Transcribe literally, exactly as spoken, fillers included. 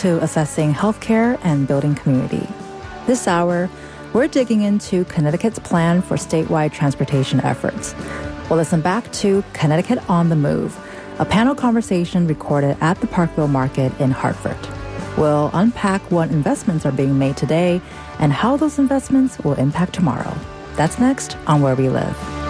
to Assessing Healthcare and Building Community. This hour, we're digging into Connecticut's plan for statewide transportation efforts. We'll listen back to Connecticut on the Move, a panel conversation recorded at the Parkville Market in Hartford. We'll unpack what investments are being made today and how those investments will impact tomorrow. That's next on Where We Live.